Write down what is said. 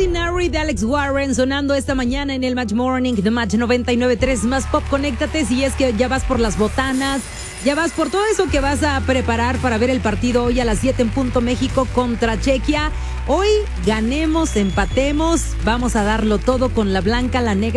Ordinary de Alex Warren sonando esta mañana en el Match Morning de Match 99.3 Más Pop. Conéctate si es que ya vas por las botanas, ya vas por todo eso que vas a preparar para ver el partido hoy a las 7 en punto México contra Chequia. Hoy ganemos, empatemos, vamos a darlo todo con la blanca, la negra.